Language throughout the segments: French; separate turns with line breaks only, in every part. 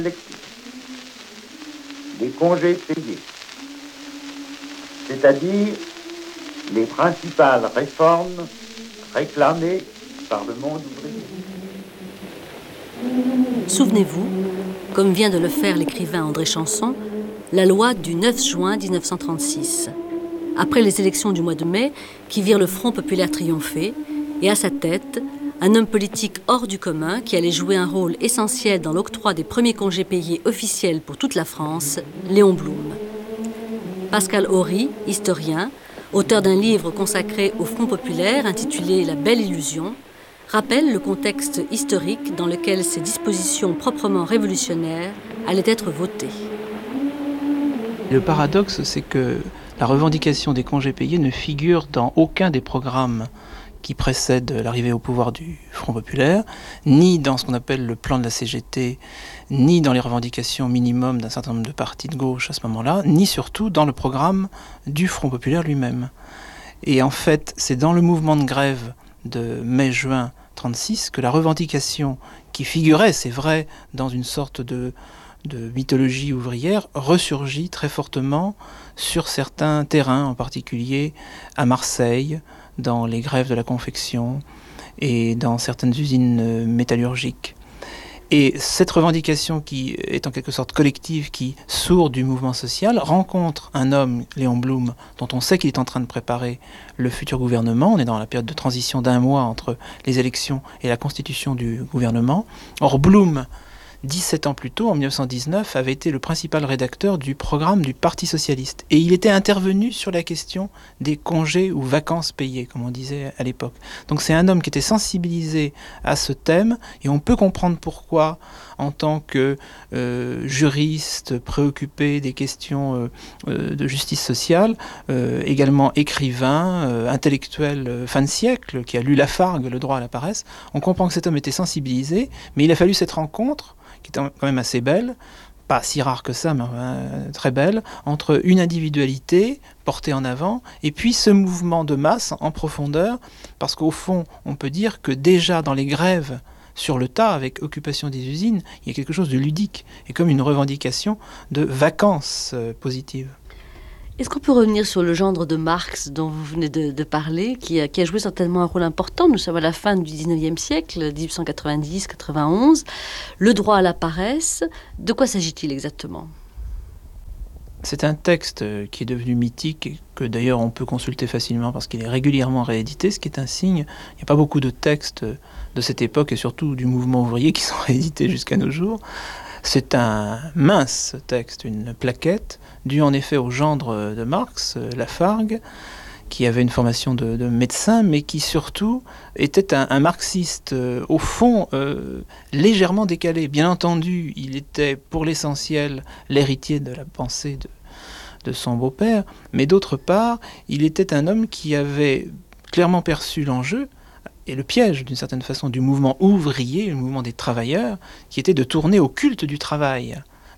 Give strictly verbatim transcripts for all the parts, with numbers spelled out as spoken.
les congés payés, c'est-à-dire les principales réformes réclamées par le monde ouvrier.
Souvenez-vous, comme vient de le faire l'écrivain André Chanson, la loi du neuf juin mille neuf cent trente-six. Après les élections du mois de mai, qui virent le Front populaire triompher, et à sa tête, un homme politique hors du commun qui allait jouer un rôle essentiel dans l'octroi des premiers congés payés officiels pour toute la France, Léon Blum. Pascal Horry, historien, auteur d'un livre consacré au Front populaire intitulé « La belle illusion », rappelle le contexte historique dans lequel ces dispositions proprement révolutionnaires allaient être votées.
Le paradoxe, c'est que la revendication des congés payés ne figure dans aucun des programmes qui précèdent l'arrivée au pouvoir du Front populaire, ni dans ce qu'on appelle le plan de la C G T, ni dans les revendications minimum d'un certain nombre de partis de gauche à ce moment-là, ni surtout dans le programme du Front populaire lui-même. Et en fait, c'est dans le mouvement de grève de mai-juin trente-six que la revendication qui figurait, c'est vrai, dans une sorte de, de mythologie ouvrière, ressurgit très fortement sur certains terrains, en particulier à Marseille, dans les grèves de la confection et dans certaines usines métallurgiques. Et cette revendication qui est en quelque sorte collective, qui sourd du mouvement social, rencontre un homme, Léon Blum, dont on sait qu'il est en train de préparer le futur gouvernement. On est dans la période de transition d'un mois entre les élections et la constitution du gouvernement. Or, Blum, dix-sept ans plus tôt, en mille neuf cent dix-neuf, avait été le principal rédacteur du programme du Parti socialiste. Et il était intervenu sur la question des congés ou vacances payées, comme on disait à l'époque. Donc c'est un homme qui était sensibilisé à ce thème, et on peut comprendre pourquoi, en tant que euh, juriste préoccupé des questions euh, euh, de justice sociale, euh, également écrivain, euh, intellectuel euh, fin de siècle, qui a lu Lafargue, Le droit à la paresse, on comprend que cet homme était sensibilisé, mais il a fallu cette rencontre, qui est quand même assez belle, pas si rare que ça, mais euh, très belle, entre une individualité portée en avant et puis ce mouvement de masse en profondeur, parce qu'au fond, on peut dire que déjà dans les grèves sur le tas, avec occupation des usines, il y a quelque chose de ludique et comme une revendication de vacances euh, positives.
Est-ce qu'on peut revenir sur le gendre de Marx dont vous venez de, de parler, qui a, qui a joué certainement un rôle important? Nous sommes à la fin du dix-neuvième siècle, dix-huit cent quatre-vingt-dix quatre-vingt-onze. Le droit à la paresse, de quoi s'agit-il exactement?
C'est un texte qui est devenu mythique et que d'ailleurs on peut consulter facilement parce qu'il est régulièrement réédité, ce qui est un signe. Il n'y a pas beaucoup de textes de cette époque et surtout du mouvement ouvrier qui sont réédités jusqu'à nos jours. C'est un mince texte, une plaquette, due en effet au gendre de Marx, Lafargue, qui avait une formation de, de médecin, mais qui surtout était un, un marxiste, euh, au fond, euh, légèrement décalé. Bien entendu, il était pour l'essentiel l'héritier de la pensée de, de son beau-père, mais d'autre part, il était un homme qui avait clairement perçu l'enjeu, et le piège, d'une certaine façon, du mouvement ouvrier, le mouvement des travailleurs, qui était de tourner au culte du travail.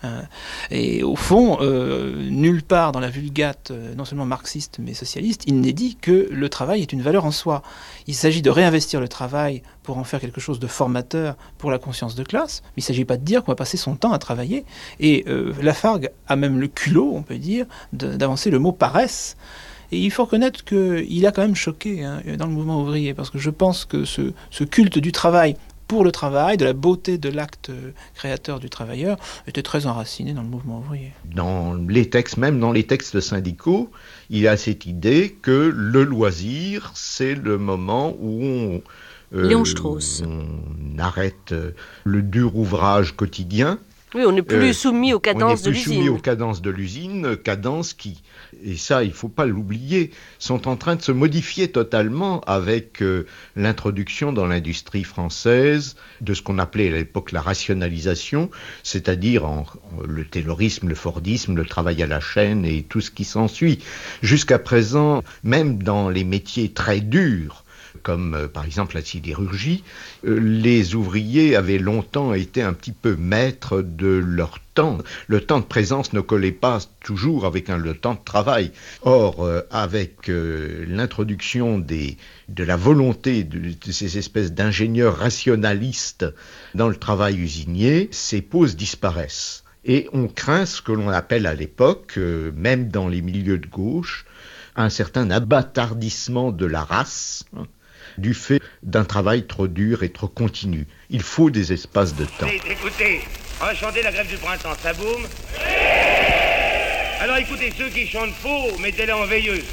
Et au fond, euh, nulle part dans la Vulgate, euh, non seulement marxiste, mais socialiste, il n'est dit que le travail est une valeur en soi. Il s'agit de réinvestir le travail pour en faire quelque chose de formateur pour la conscience de classe, mais il ne s'agit pas de dire qu'on va passer son temps à travailler. Et euh, Lafargue a même le culot, on peut dire, de, d'avancer le mot « paresse ». Et il faut reconnaître qu'il a quand même choqué hein, dans le mouvement ouvrier, parce que je pense que ce, ce culte du travail pour le travail, de la beauté de l'acte créateur du travailleur, était très enraciné dans le mouvement ouvrier.
Dans les textes, même dans les textes syndicaux, il y a cette idée que le loisir, c'est le moment où on, euh,
Léon Strauss.
on arrête le dur ouvrage quotidien.
Oui, on n'est plus euh, soumis aux cadences de l'usine.
On n'est plus soumis aux cadences de l'usine, cadences qui, et ça il ne faut pas l'oublier, sont en train de se modifier totalement avec euh, l'introduction dans l'industrie française de ce qu'on appelait à l'époque la rationalisation, c'est-à-dire en, en, le taylorisme, le fordisme, le travail à la chaîne et tout ce qui s'ensuit. Jusqu'à présent, même dans les métiers très durs, comme euh, par exemple la sidérurgie, euh, les ouvriers avaient longtemps été un petit peu maîtres de leur temps. Le temps de présence ne collait pas toujours avec hein, le temps de travail. Or, euh, avec euh, l'introduction des, de la volonté de, de ces espèces d'ingénieurs rationalistes dans le travail usinier, ces pauses disparaissent. Et on craint ce que l'on appelle à l'époque, euh, même dans les milieux de gauche, un certain abattardissement de la race, hein, du fait d'un travail trop dur et trop continu. Il faut des espaces de temps.
Écoutez, enchanté la grève du printemps, ça boum? Alors écoutez, ceux qui chantent faux, mettez-les en veilleuse.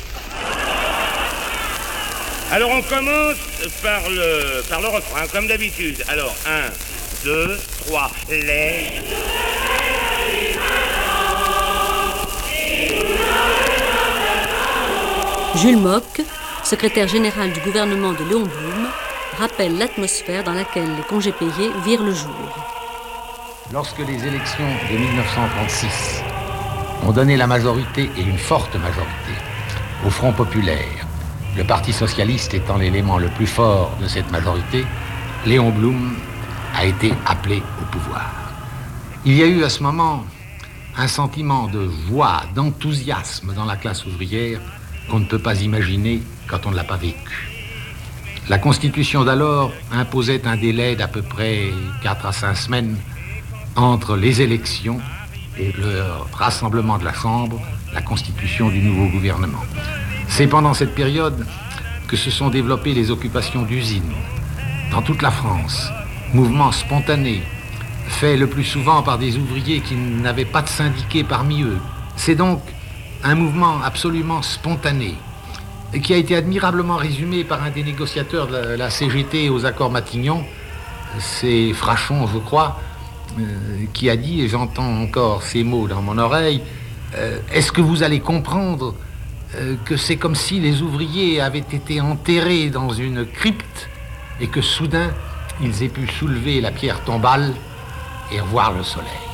Alors on commence par le, par le refrain, comme d'habitude. Alors, un, deux, trois, les...
Jules Mock, secrétaire général du gouvernement de Léon Blum, rappelle l'atmosphère dans laquelle les congés payés virent le jour.
Lorsque les élections de mille neuf cent trente-six ont donné la majorité, et une forte majorité, au Front populaire, le Parti socialiste étant l'élément le plus fort de cette majorité, Léon Blum a été appelé au pouvoir. Il y a eu à ce moment un sentiment de joie, d'enthousiasme dans la classe ouvrière qu'on ne peut pas imaginer quand on ne l'a pas vécu. La Constitution d'alors imposait un délai d'à peu près quatre à cinq semaines entre les élections et le rassemblement de la Chambre, la constitution du nouveau gouvernement. C'est pendant cette période que se sont développées les occupations d'usines dans toute la France, mouvements spontanés, faits le plus souvent par des ouvriers qui n'avaient pas de syndiqués parmi eux. C'est donc un mouvement absolument spontané qui a été admirablement résumé par un des négociateurs de la, la C G T aux accords Matignon, c'est Frachon, je crois, euh, qui a dit, et j'entends encore ces mots dans mon oreille, euh, est-ce que vous allez comprendre euh, que c'est comme si les ouvriers avaient été enterrés dans une crypte et que soudain ils aient pu soulever la pierre tombale et revoir le soleil.